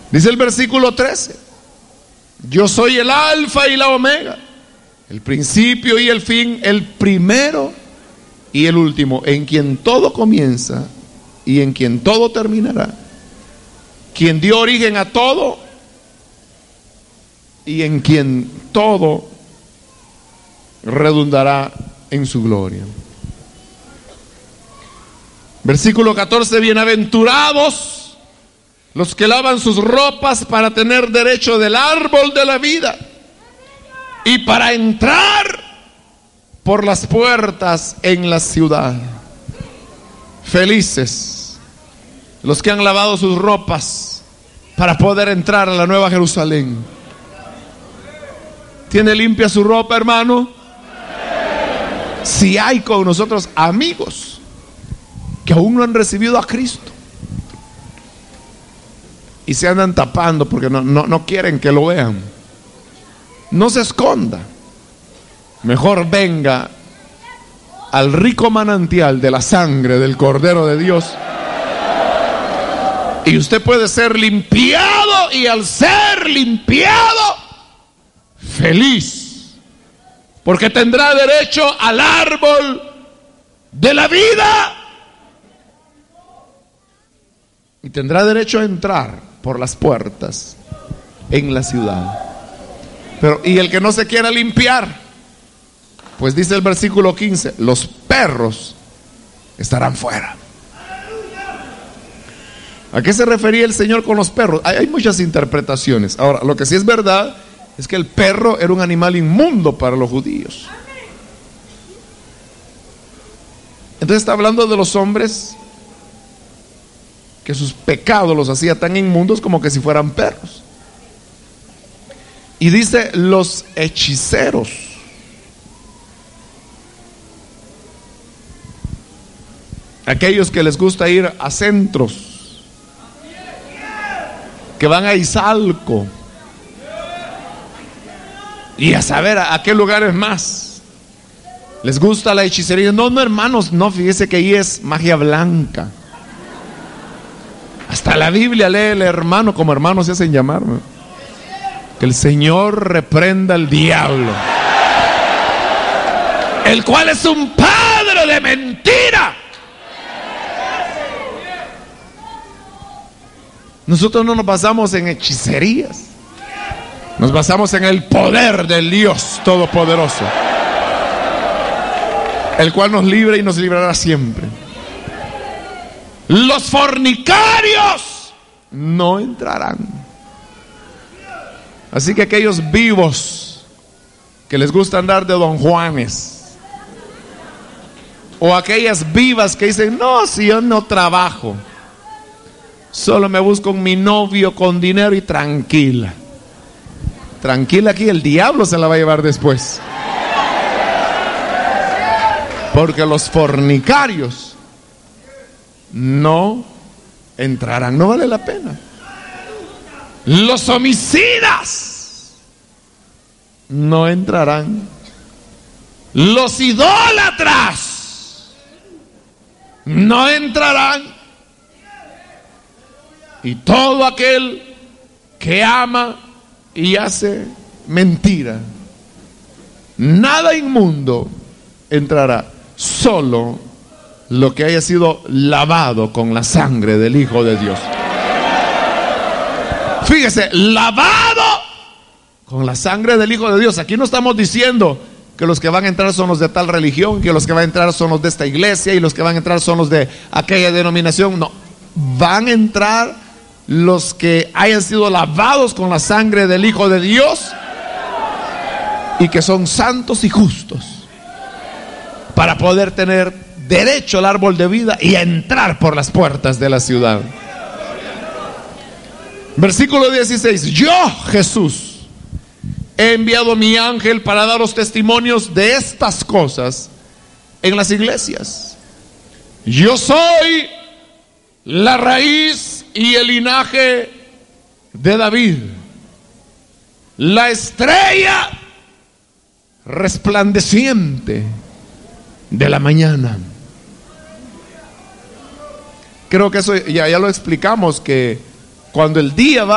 Dice el versículo 13: yo soy el alfa y la omega, el principio y el fin, el primero y el último, en quien todo comienza y en quien todo terminará, quien dio origen a todo y en quien todo redundará en su gloria. Versículo 14: bienaventurados los que lavan sus ropas para tener derecho del árbol de la vida y para entrar por las puertas en la ciudad. Felices los que han lavado sus ropas para poder entrar a la Nueva Jerusalén. ¿Tiene limpia su ropa, hermano? Si hay con nosotros amigos que aún no han recibido a Cristo y se andan tapando porque no quieren que lo vean, no se esconda. Mejor venga al rico manantial de la sangre del Cordero de Dios y usted puede ser limpiado, y al ser limpiado, feliz, porque tendrá derecho al árbol de la vida y tendrá derecho a entrar por las puertas en la ciudad. Pero y el que no se quiera limpiar, pues dice el versículo 15: los perros estarán fuera. ¿A qué se refería el Señor con los perros? Hay muchas interpretaciones. Ahora, lo que sí es verdad es que el perro era un animal inmundo para los judíos. Entonces está hablando de los hombres que sus pecados los hacía tan inmundos como que si fueran perros. Y dice los hechiceros. Aquellos que les gusta ir a centros, que van a Izalco y a saber a qué lugares más les gusta la hechicería. No, hermanos, no, fíjese que ahí es magia blanca. Hasta la Biblia lee el hermano, como hermanos se hacen llamar, ¿no? Que el Señor reprenda al diablo, el cual es un padre de mentira. Nosotros no nos basamos en hechicerías, nos basamos en el poder del Dios Todopoderoso, el cual nos libra y nos librará siempre. Los fornicarios no entrarán. Así que aquellos vivos que les gusta andar de Don Juanes, o aquellas vivas que dicen: no, si yo no trabajo, solo me busco mi novio con dinero y tranquila. Tranquila, aquí el diablo se la va a llevar después. Porque los fornicarios no entrarán, no vale la pena. Los homicidas no entrarán. Los idólatras no entrarán. Y todo aquel que ama y hace mentira, nada inmundo entrará, solo lo que haya sido lavado con la sangre del Hijo de Dios. Fíjese, lavado con la sangre del Hijo de Dios. Aquí no estamos diciendo que los que van a entrar son los de tal religión, que los que van a entrar son los de esta iglesia y los que van a entrar son los de aquella denominación. No, van a entrar los que hayan sido lavados con la sangre del Hijo de Dios y que son santos y justos, para poder tener derecho al árbol de vida y a entrar por las puertas de la ciudad. Versículo 16: yo, Jesús, he enviado mi ángel para daros testimonios de estas cosas en las iglesias. Yo soy la raíz y el linaje de David, la estrella resplandeciente de la mañana. Creo que eso ya lo explicamos, que cuando el día va